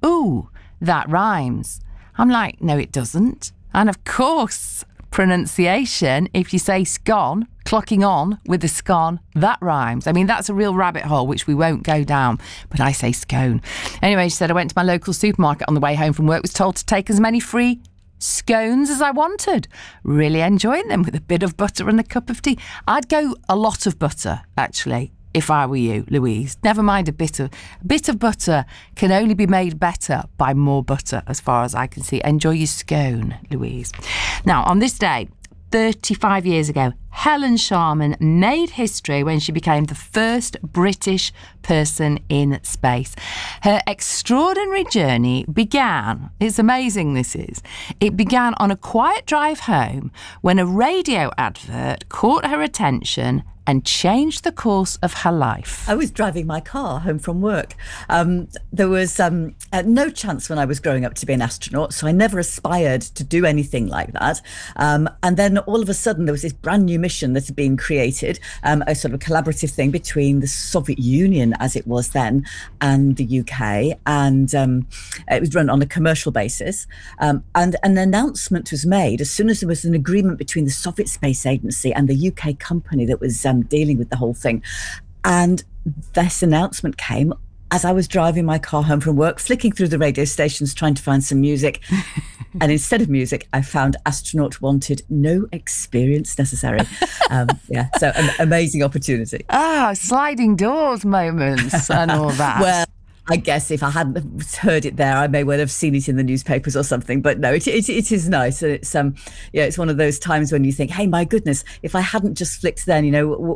ooh, that rhymes. I'm like, no, it doesn't. And of course, pronunciation, if you say scone, clocking on with the scone, that rhymes. I mean, that's a real rabbit hole, which we won't go down, but I say scone. Anyway, she said, I went to my local supermarket on the way home from work, was told to take as many free scones as I wanted. Really enjoying them with a bit of butter and a cup of tea. I'd go a lot of butter, actually, if I were you, Louise. Never mind a bit of butter can only be made better by more butter, as far as I can see. Enjoy your scone, Louise. Now, on this day, 35 years ago, Helen Sharman made history when she became the first British person in space. Her extraordinary journey began, it's amazing this is, it began on a quiet drive home when a radio advert caught her attention and changed the course of her life. I was driving my car home from work. There was no chance when I was growing up to be an astronaut, so I never aspired to do anything like that. And then all of a sudden there was this brand new mission that had been created, a sort of collaborative thing between the Soviet Union, as it was then, and the UK. And it was run on a commercial basis. And an announcement was made as soon as there was an agreement between the Soviet Space Agency and the UK company that was dealing with the whole thing. And this announcement came as I was driving my car home from work, flicking through the radio stations, trying to find some music. And instead of music, I found astronaut wanted, no experience necessary. So an amazing opportunity. Sliding doors moments and all that. Well, I guess if I hadn't heard it there, I may well have seen it in the newspapers or something. But no, it is nice. It's it's one of those times when you think, hey, my goodness, if I hadn't just flicked then,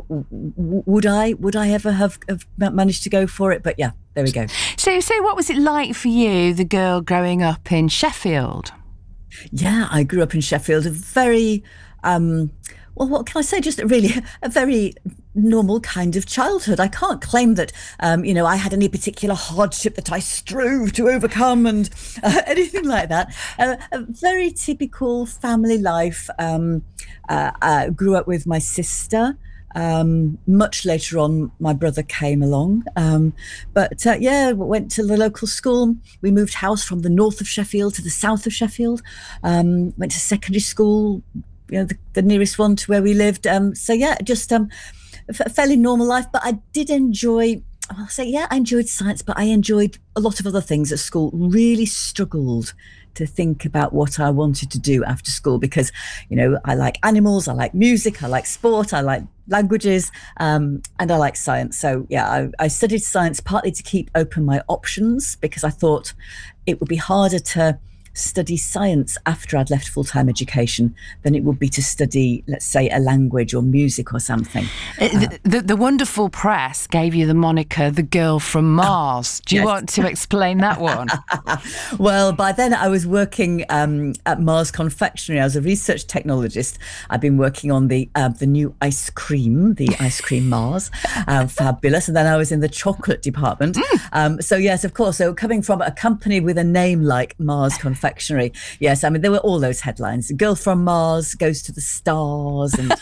would I ever have managed to go for it? But yeah, there we go. So what was it like for you, the girl growing up in Sheffield? Yeah, I grew up in Sheffield. A very well, what can I say? Just really a very normal kind of childhood. I can't claim that, I had any particular hardship that I strove to overcome and anything like that. A very typical family life. I grew up with my sister. Much later on, my brother came along. Went to the local school. We moved house from the north of Sheffield to the south of Sheffield. Went to secondary school, the nearest one to where we lived. Fairly normal life, but I did enjoy, I enjoyed science, but I enjoyed a lot of other things at school. Really struggled to think about what I wanted to do after school because, I like animals, I like music, I like sport, I like languages, and I like science. So, I studied science partly to keep open my options because I thought it would be harder to study science after I'd left full-time education than it would be to study, let's say, a language or music or something. The wonderful press gave you the moniker the girl from Mars. Do you want to explain that one? Well, by then I was working at Mars Confectionery. I was a research technologist. I've been working on the new ice cream, the ice cream Mars. Fabulous. And then I was in the chocolate department. So yes, of course. So coming from a company with a name like Mars Confectionery, yes, I mean, there were all those headlines. Girl from Mars goes to the stars and,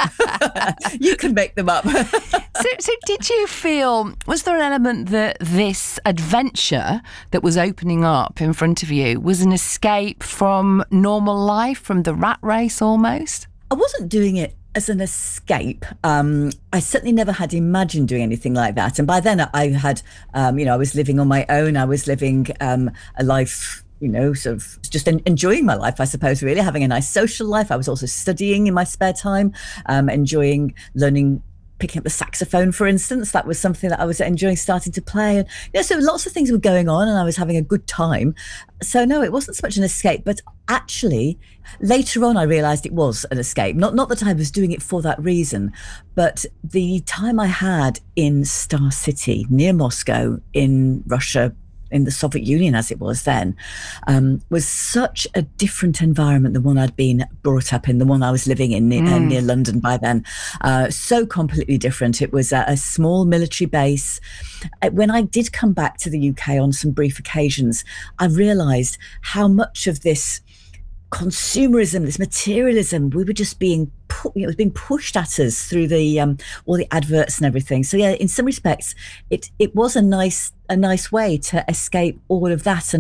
you can make them up. So did you feel, was there an element that this adventure that was opening up in front of you was an escape from normal life, from the rat race almost? I wasn't doing it as an escape. I certainly never had imagined doing anything like that. And by then I had, I was living on my own. I was living a life, sort of just enjoying my life, I suppose, really, having a nice social life. I was also studying in my spare time, enjoying learning, picking up the saxophone, for instance. That was something that I was enjoying starting to play. And so lots of things were going on and I was having a good time. So no, it wasn't so much an escape, but actually later on I realized it was an escape. Not that I was doing it for that reason, but the time I had in Star City near Moscow in Russia, in the Soviet Union as it was then, was such a different environment than one I'd been brought up in, the one I was living in near London by then. So completely different. It was a small military base. When I did come back to the UK on some brief occasions, I realised how much of this consumerism, this materialism, we were just being it was being pushed at us through the all the adverts and everything. So yeah, in some respects, it was a nice way to escape all of that. And